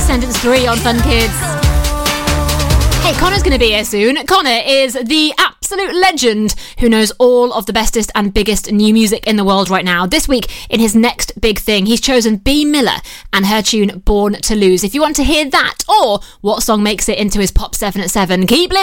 Sentence 3 on Fun Kids. Hey, Connor's going to be here soon. Connor is the absolute legend who knows all of the bestest and biggest new music in the world right now. This week, in his next big thing, he's chosen Bea Miller and her tune Born to Lose. If you want to hear that or what song makes it into his Pop 7 at 7, keep listening.